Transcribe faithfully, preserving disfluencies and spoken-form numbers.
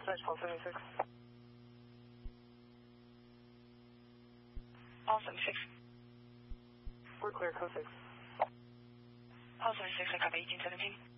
dispatch, Paul seventy-six. Paul seventy-six. We're clear, code six. Paul seventy-six, I copy eighteen seventeen.